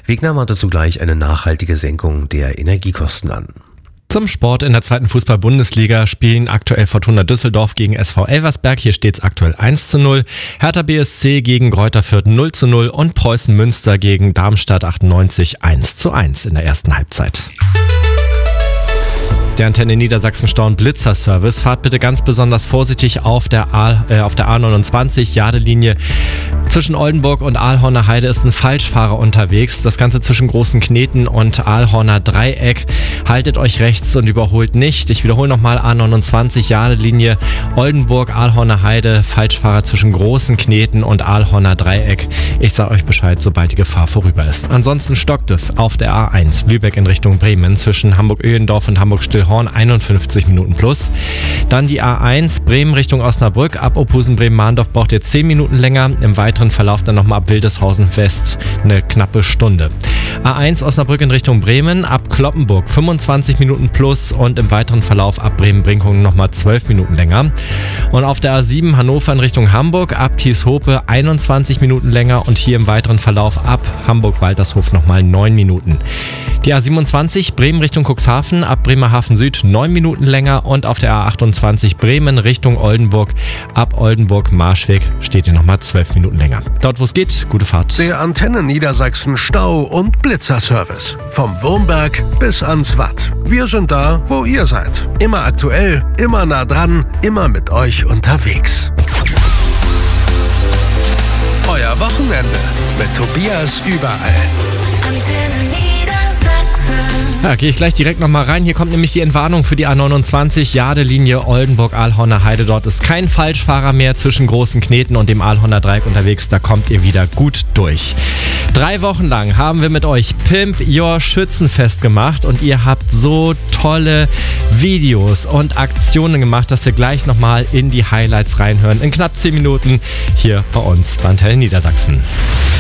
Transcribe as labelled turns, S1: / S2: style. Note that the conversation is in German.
S1: Wegner mahnte zugleich eine nachhaltige Senkung der Energiekosten an.
S2: Zum Sport: in der zweiten Fußball-Bundesliga spielen aktuell Fortuna Düsseldorf gegen SV Elversberg. Hier steht es aktuell 1:0. Hertha BSC gegen Greuther Fürth 0:0 und Preußen Münster gegen Darmstadt 98 1:1 in der ersten Halbzeit. Der Antenne Niedersachsen Stau- und Blitzer-Service. Fahrt bitte ganz besonders vorsichtig auf der A29 Jadelinie. Zwischen Oldenburg und Ahlhorner Heide ist ein Falschfahrer unterwegs. Das Ganze zwischen Großen Kneten und Ahlhorner Dreieck. Haltet euch rechts und überholt nicht. Ich wiederhole nochmal: A29 Jadelinie, Oldenburg, Ahlhorner Heide, Falschfahrer zwischen Großen Kneten und Ahlhorner Dreieck. Ich sage euch Bescheid, sobald die Gefahr vorüber ist. Ansonsten stockt es auf der A1 Lübeck in Richtung Bremen zwischen Hamburg-Öhendorf und Hamburg-Stillhorn 51 Minuten plus. Dann die A1 Bremen Richtung Osnabrück. Ab Opusen-Bremen-Mahndorf braucht ihr 10 Minuten länger. Im weiteren Verlauf dann nochmal ab Wildeshausen West eine knappe Stunde. A1 Osnabrück in Richtung Bremen ab Cloppenburg 25 Minuten plus und im weiteren Verlauf ab Bremen-Brinkum nochmal 12 Minuten länger. Und auf der A7 Hannover in Richtung Hamburg ab Thieshope 21 Minuten länger und hier im weiteren Verlauf ab Hamburg-Waltershof nochmal 9 Minuten. Die A27 Bremen Richtung Cuxhaven ab Bremerhaven Süd 9 Minuten länger und auf der A28 Bremen Richtung Oldenburg ab Oldenburg-Marschweg steht ihr nochmal 12 Minuten länger. Dort wo es geht, gute Fahrt.
S3: Der Antenne Niedersachsen Stau- und Blitzer-Service. Vom Wurmberg bis ans Watt. Wir sind da, wo ihr seid. Immer aktuell, immer nah dran, immer mit euch unterwegs. Euer Wochenende mit Tobias überall.
S4: Antenne Niedersachsen.
S2: Ja, gehe ich gleich direkt nochmal rein. Hier kommt nämlich die Entwarnung für die A29 Jadelinie Oldenburg-Ahlhorner Heide. Dort ist kein Falschfahrer mehr zwischen Großen Kneten und dem Ahlhorner Dreieck unterwegs. Da kommt ihr wieder gut durch. 3 Wochen lang haben wir mit euch Pimp Your Schützenfest gemacht und ihr habt so tolle Videos und Aktionen gemacht, dass wir gleich nochmal in die Highlights reinhören. In knapp 10 Minuten hier bei uns bei Antenne Niedersachsen.